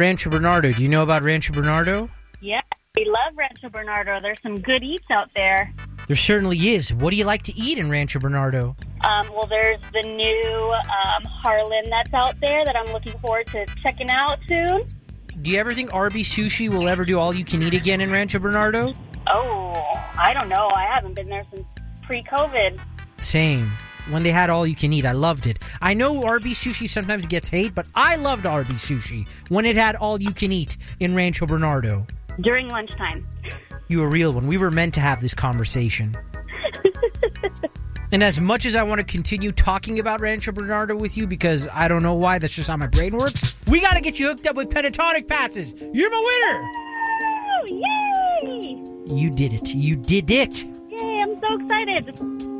Rancho Bernardo. Do you know about Rancho Bernardo? Yeah, we love Rancho Bernardo. There's some good eats out there. There certainly is. What do you like to eat in Rancho Bernardo? Well, there's the new Harlan that's out there that I'm looking forward to checking out soon. Do you ever think RB Sushi will ever do all-you-can-eat again in Rancho Bernardo? Oh, I don't know. I haven't been there since pre-COVID. Same. When they had all-you-can-eat, I loved it. I know RB Sushi sometimes gets hate, but I loved RB Sushi when it had all-you-can-eat in Rancho Bernardo. During lunchtime. You a real one. We were meant to have this conversation. And as much as I want to continue talking about Rancho Bernardo with you, because I don't know why, that's just how my brain works, we got to get you hooked up with Pentatonic passes. You're my winner! Oh, yay! You did it. You did it. Yay, I'm so excited.